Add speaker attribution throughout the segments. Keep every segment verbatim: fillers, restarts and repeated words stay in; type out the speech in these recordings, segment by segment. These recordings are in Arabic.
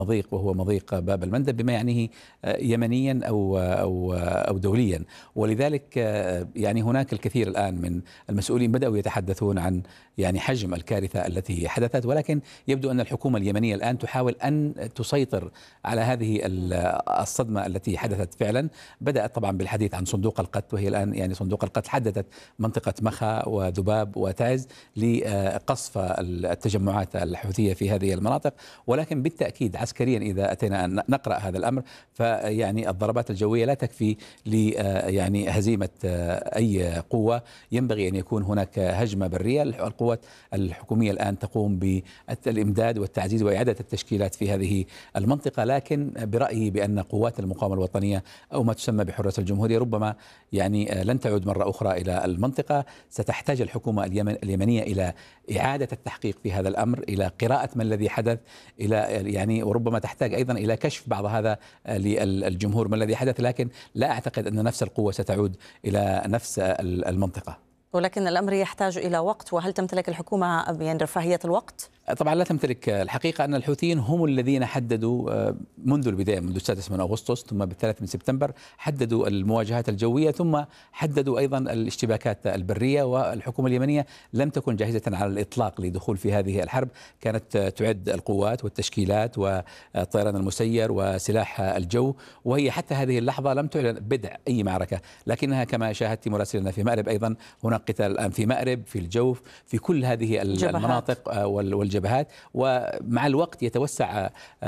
Speaker 1: مضيق وهو مضيق باب المندب بما يعنيه يمنيا او او او دوليا، ولذلك يعني هناك الكثير الان من المسؤولين بداوا يتحدثون عن يعني حجم الكارثه التي حدثت، ولكن يبدو ان الحكومه اليمنيه الان تحاول ان تسيطر على هذه الصدمه التي حدثت فعلا. بدات طبعا بالحديث عن صندوق القت، وهي الان يعني صندوق القت حددت منطقه مخا وذباب وتعز لقصف التجمعات الحوثيه في هذه المناطق، ولكن بالتاكيد عسكريا إذا أتينا أن نقرأ هذا الأمر فيعني الضربات الجوية لا تكفي ل يعني هزيمة أي قوة، ينبغي أن يكون هناك هجمة برية. القوات الحكومية الآن تقوم بالإمداد والتعزيز وإعادة التشكيلات في هذه المنطقة، لكن برأيي بأن قوات المقاومة الوطنية أو ما تسمى بحراس الجمهورية ربما يعني لن تعود مرة أخرى إلى المنطقة. ستحتاج الحكومة اليمن اليمنية إلى إعادة التحقيق في هذا الأمر، إلى قراءة ما الذي حدث، إلى يعني وربما تحتاج أيضا إلى كشف بعض هذا للجمهور ما الذي حدث، لكن لا أعتقد أن نفس القوة ستعود إلى نفس المنطقة.
Speaker 2: ولكن الأمر يحتاج إلى وقت، وهل تمتلك الحكومة يعني رفاهية الوقت؟
Speaker 1: طبعا لا تمتلك. الحقيقة أن الحوثيين هم الذين حددوا منذ البداية، منذ السادس من أغسطس ثم بالثالث من سبتمبر، حددوا المواجهات الجوية ثم حددوا أيضا الاشتباكات البرية، والحكومة اليمنية لم تكن جاهزة على الإطلاق لدخول في هذه الحرب. كانت تعد القوات والتشكيلات والطيران المسير وسلاح الجو، وهي حتى هذه اللحظة لم تعلن بدء أي معركة، لكنها كما شاهدت مراسلنا في مأرب أيضا هناك قتال الآن في مأرب، في الجوف، في كل هذه المناطق والجبهات، ومع الوقت يتوسع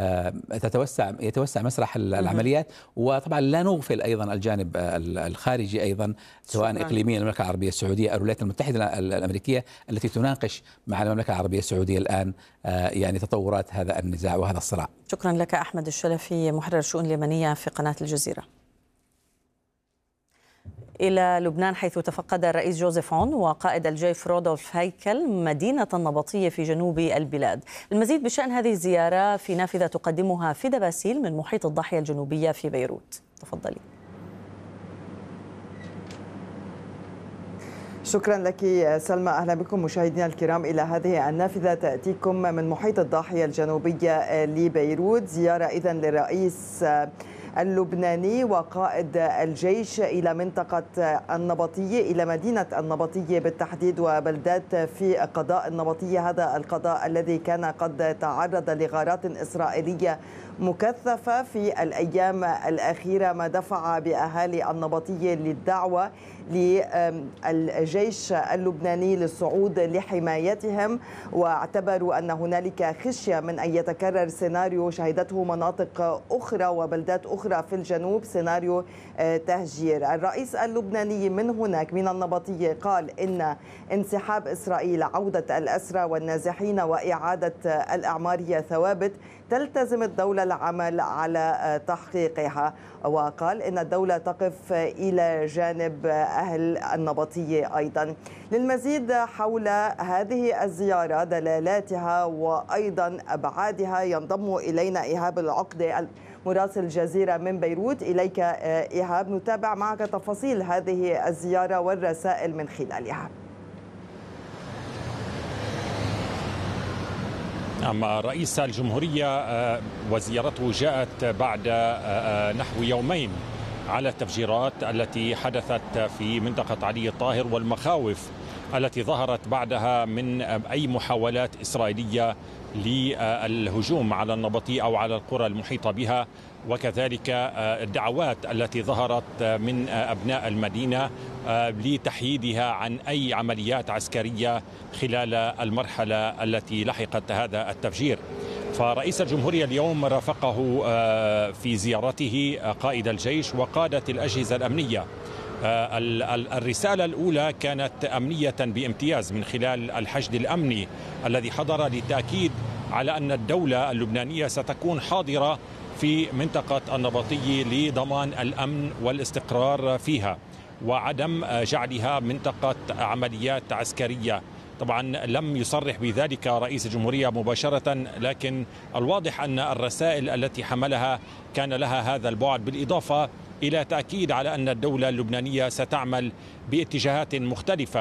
Speaker 1: تتوسع يتوسع مسرح العمليات. وطبعا لا نغفل ايضا الجانب الخارجي ايضا، سواء شكرا. اقليميا المملكه العربيه السعوديه او الولايات المتحده الامريكيه التي تناقش مع المملكه العربيه السعوديه الان يعني تطورات هذا النزاع وهذا الصراع.
Speaker 2: شكرا لك احمد الشلفي، محرر الشؤون اليمنيه في قناه الجزيره. إلى لبنان، حيث تفقد الرئيس جوزيف عون وقائد الجيش رودولف هيكل مدينة النبطية في جنوب البلاد. المزيد بشأن هذه الزيارة في نافذة تقدمها فدا باسيل من محيط الضاحية الجنوبية في بيروت. تفضلي.
Speaker 3: شكرا لك سلمى. أهلا بكم مشاهدينا الكرام إلى هذه النافذة تأتيكم من محيط الضاحية الجنوبية لبيروت. زيارة إذن للرئيس اللبناني وقائد الجيش إلى منطقة النبطية، إلى مدينة النبطية بالتحديد وبلدات في قضاء النبطية. هذا القضاء الذي كان قد تعرض لغارات إسرائيلية مكثفة في الأيام الأخيرة، ما دفع بأهالي النبطية للدعوة للجيش اللبناني للصعود لحمايتهم، واعتبروا أن هنالك خشية من أن يتكرر سيناريو شهدته مناطق أخرى وبلدات أخرى في الجنوب، سيناريو تهجير. الرئيس اللبناني من هناك من النبطية قال إن انسحاب إسرائيل، عودة الأسرى والنازحين وإعادة الأعمار هي ثوابت تلتزم الدولة العمل على تحقيقها، وقال إن الدولة تقف إلى جانب أهل النبطية أيضا. للمزيد حول هذه الزيارة، دلالاتها وأيضا أبعادها، ينضم إلينا إيهاب العقدة مراسل الجزيرة من بيروت. إليك إيهاب، نتابع معك تفاصيل هذه الزيارة والرسائل من خلالها.
Speaker 4: نعم، رئيس الجمهورية وزيارته جاءت بعد نحو يومين على التفجيرات التي حدثت في منطقة علي الطاهر والمخاوف التي ظهرت بعدها من أي محاولات إسرائيلية للهجوم على النبطية أو على القرى المحيطة بها، وكذلك الدعوات التي ظهرت من أبناء المدينة لتحييدها عن أي عمليات عسكرية خلال المرحلة التي لحقت هذا التفجير. فرئيس الجمهورية اليوم رافقه في زيارته قائد الجيش وقادة الأجهزة الأمنية. الرسالة الأولى كانت أمنية بامتياز من خلال الحشد الأمني الذي حضر للتأكيد على أن الدولة اللبنانية ستكون حاضرة في منطقة النبطية لضمان الأمن والاستقرار فيها وعدم جعلها منطقة عمليات عسكرية. طبعا لم يصرح بذلك رئيس الجمهورية مباشرة، لكن الواضح أن الرسائل التي حملها كان لها هذا البعد، بالإضافة إلى تأكيد على أن الدولة اللبنانية ستعمل باتجاهات مختلفة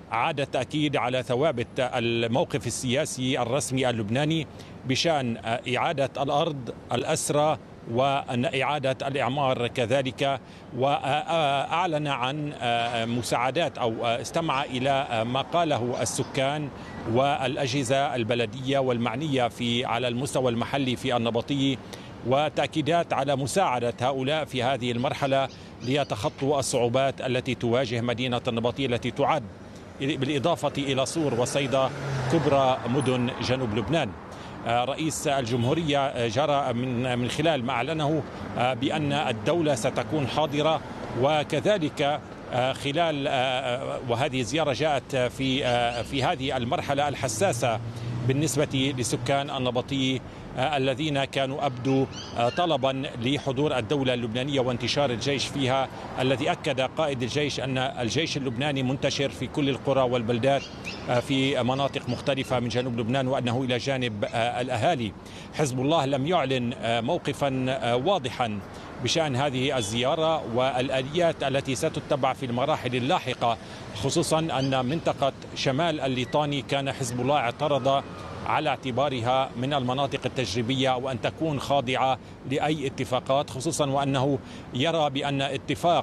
Speaker 4: عاد التأكيد على ثوابت الموقف السياسي الرسمي اللبناني بشأن إعادة الأرض، الأسرى، وإعادة الإعمار كذلك، وأعلن عن مساعدات أو استمع إلى ما قاله السكان والأجهزة البلدية والمعنية في على المستوى المحلي في النبطية، وتأكيدات على مساعدة هؤلاء في هذه المرحلة ليتخطوا الصعوبات التي تواجه مدينة النبطية التي تعد بالإضافة إلى صور وصيدا كبرى مدن جنوب لبنان. رئيس الجمهورية جرى من من خلال ما أعلنه بأن الدولة ستكون حاضرة، وكذلك خلال وهذه الزيارة جاءت في في هذه المرحلة الحساسة بالنسبة لسكان النبطية الذين كانوا أبدوا طلبا لحضور الدولة اللبنانية وانتشار الجيش فيها، الذي أكد قائد الجيش أن الجيش اللبناني منتشر في كل القرى والبلدات في مناطق مختلفة من جنوب لبنان، وأنه إلى جانب الأهالي. حزب الله لم يعلن موقفا واضحا بشأن هذه الزيارة والآليات التي ستتبع في المراحل اللاحقة، خصوصا أن منطقة شمال الليطاني كان حزب الله اعترض على اعتبارها من المناطق التجريبية وأن تكون خاضعة لأي اتفاقات، خصوصا وأنه يرى بأن اتفاق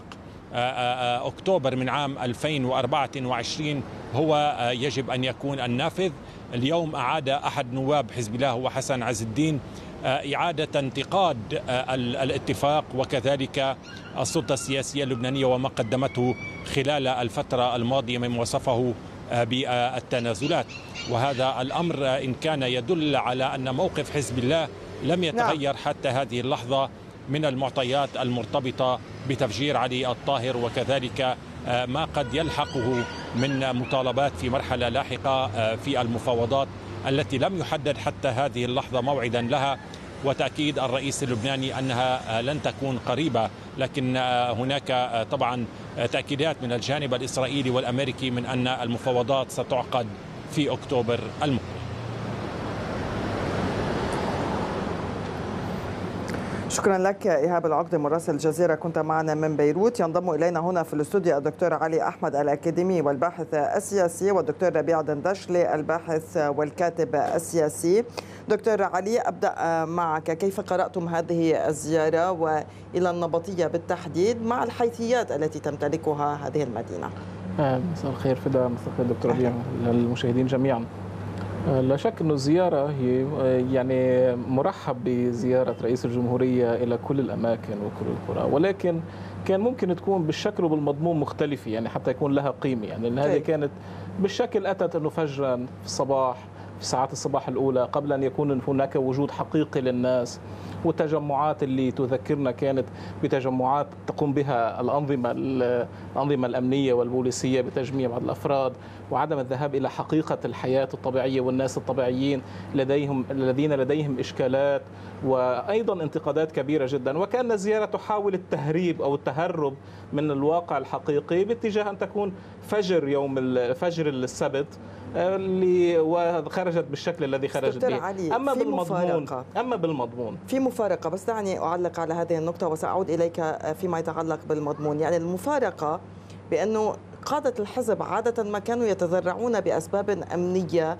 Speaker 4: أكتوبر من عام ألفين وأربعة وعشرين هو يجب أن يكون النافذ. اليوم أعاد أحد نواب حزب الله هو حسن عز الدين إعادة انتقاد الاتفاق وكذلك السلطة السياسية اللبنانية وما قدمته خلال الفترة الماضية مما وصفه بالتنازلات، وهذا الأمر إن كان يدل على أن موقف حزب الله لم يتغير حتى هذه اللحظة من المعطيات المرتبطة بتفجير علي الطاهر وكذلك ما قد يلحقه من مطالبات في مرحلة لاحقة في المفاوضات التي لم يحدد حتى هذه اللحظة موعدا لها، وتأكيد الرئيس اللبناني أنها لن تكون قريبة، لكن هناك طبعا تأكيدات من الجانب الإسرائيلي والأمريكي من أن المفاوضات ستعقد في أكتوبر المقبل.
Speaker 3: شكرا لك إيهاب العقد مراسل الجزيرة، كنت معنا من بيروت. ينضم إلينا هنا في الاستوديو الدكتور علي أحمد الأكاديمي والباحث السياسي، والدكتور ربيع دندشلي الباحث والكاتب السياسي. دكتور علي، أبدأ معك، كيف قرأتم هذه الزيارة وإلى النبطية بالتحديد مع الحيثيات التي تمتلكها هذه المدينة؟
Speaker 5: مساء الخير فدا، مساء الخير دكتور ربيع للمشاهدين جميعا. لا شك أن الزيارة هي يعني مرحب بزيارة رئيس الجمهورية إلى كل الأماكن وكل القرى، ولكن كان ممكن تكون بالشكل وبالمضمون مختلفة يعني حتى يكون لها قيمة. يعني لأن هذه كانت بالشكل أتت أنه فجرا في الصباح في ساعات الصباح الأولى قبل أن يكون هناك وجود حقيقي للناس، والتجمعات اللي تذكرنا كانت بتجمعات تقوم بها الأنظمة الأنظمة الأمنية والبوليسية بتجميع بعض الأفراد، وعدم الذهاب إلى حقيقة الحياة الطبيعية والناس الطبيعيين لديهم الذين لديهم إشكالات وأيضا انتقادات كبيرة جدا. وكان الزيارة تحاول التهريب أو التهرب من الواقع الحقيقي باتجاه أن تكون فجر يوم فجر السبت اللي وخرجت بالشكل الذي خرجت به. أما بالمضمون أما بالمضمون
Speaker 3: في مفارقة، بس دعني أعلق على هذه النقطة وسأعود إليك فيما يتعلق بالمضمون. يعني المفارقة بأنه قادة الحزب عادة ما كانوا يتذرعون بأسباب أمنية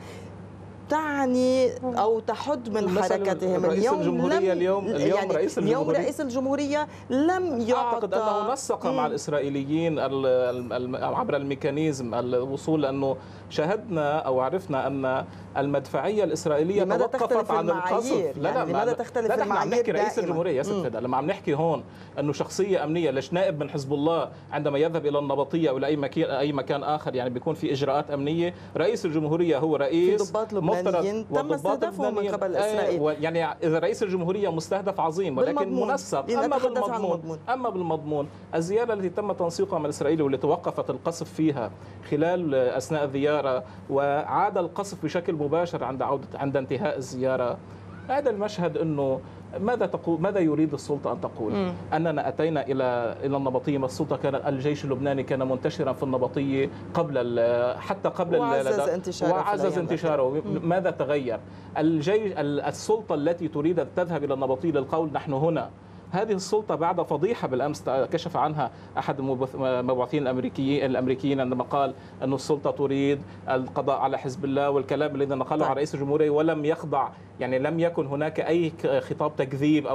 Speaker 3: تعني أو تحد من حركتهم.
Speaker 5: اليوم الجمهورية اليوم اليوم
Speaker 3: يعني
Speaker 5: رئيس
Speaker 3: اليوم
Speaker 5: الجمهورية
Speaker 3: رئيس الجمهورية لم يعطى.
Speaker 5: أعتقد أنه نسق مع الإسرائيليين عبر الميكانيزم الوصول، لأنه شاهدنا أو عرفنا أن المدفعية الإسرائيلية توقفت عن القصف.
Speaker 3: لا يعني لا لماذا تختلف
Speaker 5: لا
Speaker 3: المعايير؟
Speaker 5: عم نحكي رئيس الجمهورية يا ست فدا، لما عم نحكي هون أنه شخصية أمنية، ليش نائب من حزب الله عندما يذهب إلى النبطية أو لأي مكان أي مكان آخر يعني بيكون في إجراءات أمنية. رئيس الجمهورية هو رئيس
Speaker 3: في ضباط لبنانيين تم استهدافهم من قبل إسرائيل.
Speaker 5: يعني إذا رئيس الجمهورية مستهدف عظيم ولكن منسق. أما بالمضمون أما بالمضمون الزيارة التي تم تنسيقها مع الإسرائيلي والتي توقفت القصف فيها خلال أثناء الزيارة وعاد القصف بشكل مباشر عند عودة عند انتهاء الزيارة، هذا المشهد أنه ماذا تقول ماذا يريد السلطة أن تقول؟ مم. أننا أتينا إلى إلى النبطية، السلطة كان الجيش اللبناني كان منتشرا في النبطية قبل حتى قبل
Speaker 3: وعزز انتشاره
Speaker 5: وعزز انتشاره. ماذا تغير؟ الجيش السلطة التي تريد أن تذهب إلى النبطية للقول نحن هنا هذه السلطة بعد فضيحة بالأمس كشف عنها أحد المبعوثين الأمريكيين الأمريكيين عندما قال أن السلطة تريد القضاء على حزب الله، والكلام الذي نقله عن رئيس الجمهورية ولم يخضع، يعني لم يكن هناك أي خطاب تكذيب